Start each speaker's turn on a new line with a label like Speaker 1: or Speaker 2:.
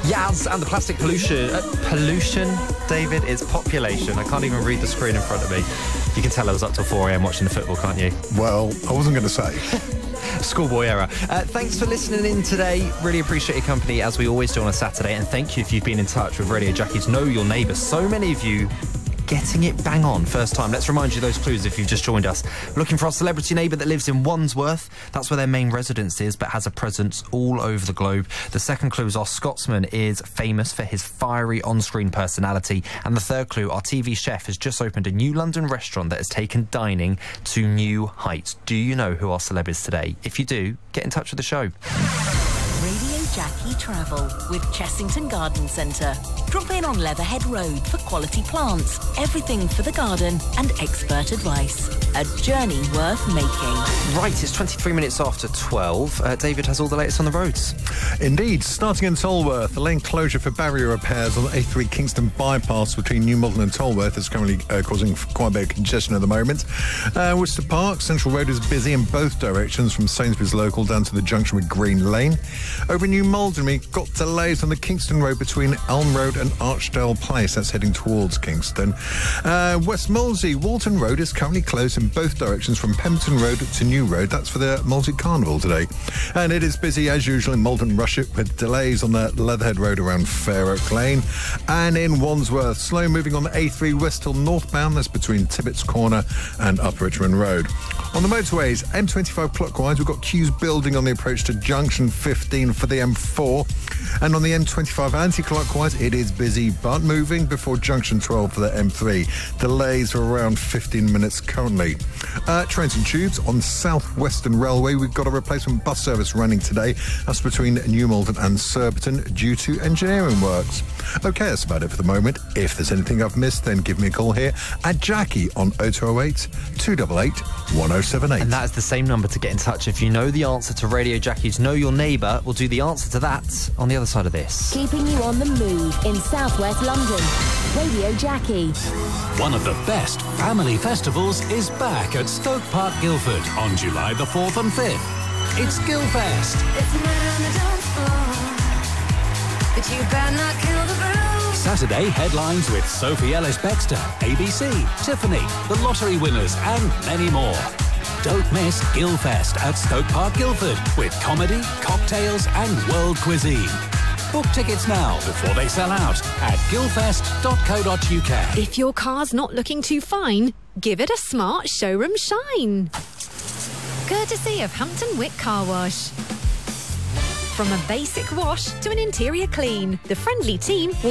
Speaker 1: Yaz and the plastic pollution. Pollution, David, it's population. I can't even read the screen in front of me. You can tell I was up till 4 a.m. watching the football, can't you?
Speaker 2: Well, I wasn't going to say.
Speaker 1: Schoolboy era. Thanks for listening in today. Really appreciate your company, as we always do on a Saturday. And thank you if you've been in touch with Radio Jackie's Know Your Neighbour. So many of you getting it bang on first time. Let's remind you those clues if you've just joined us. We're looking for our celebrity neighbour that lives in Wandsworth. That's where their main residence is, but has a presence all over the globe. The second clue is our Scotsman is famous for his fiery on-screen personality. And the third clue, our TV chef has just opened a new London restaurant that has taken dining to new heights. Do you know who our celeb is today? If you do, get in touch with the show.
Speaker 3: Radio Jackie Travel with Chessington Garden Centre. Drop in on Leatherhead Road for quality plants, everything for the garden and expert advice. A journey worth making.
Speaker 1: Right, it's 23 minutes after 12. David has all the latest on the roads.
Speaker 2: Indeed, starting in Tolworth, the lane closure for barrier repairs on the A3 Kingston bypass between New Malden and Tolworth is currently causing quite a bit of congestion at the moment. Worcester Park, Central Road is busy in both directions from Sainsbury's Local down to the junction with Green Lane. Over in New Malden, we've got delays on the Kingston Road between Elm Road and Archdale Place. That's heading towards Kingston. West Molesey, Walton Road is currently closed in both directions from Pemberton Road to New Road. That's for the Molesey Carnival today. And it is busy as usual in Malden Rushet with delays on the Leatherhead Road around Fair Oak Lane. And in Wandsworth, slow moving on the A3 West Hill northbound. That's between Tibbetts Corner and Upper Richmond Road. On the motorways, M25 clockwise, we've got queues building on the approach to Junction 15 for the M4. And on the M25 anti-clockwise, it is busy but moving before Junction 12 for the M3. Delays are around 15 minutes currently. Trains and tubes on South Western Railway, we've got a replacement bus service running today. That's between New Malden and Surbiton due to engineering works. OK, that's about it for the moment. If there's anything I've missed, then give me a call here at Jackie on 0208 288 1078.
Speaker 1: And that is the same number to get in touch. If you know the answer to Radio Jackie's Know Your Neighbour, we'll do the answer to that on the other side of this.
Speaker 4: Keeping you on the move in southwest London. Radio Jackie.
Speaker 5: One of the best family festivals is back at Stoke Park, Guildford on July the 4th and 5th. It's Guildfest.
Speaker 6: It's a night on the dance floor, but you better not kill the groove.
Speaker 5: Saturday headlines with Sophie Ellis-Bextor, ABC, Tiffany, The Lottery Winners and many more. Don't miss Guildfest at Stoke Park, Guildford with comedy, cocktails and world cuisine. Book tickets now before they sell out at guildfest.co.uk.
Speaker 7: If your car's not looking too fine, give it a smart showroom shine. Courtesy of Hampton Wick Car Wash. From a basic wash to an interior clean, the friendly team will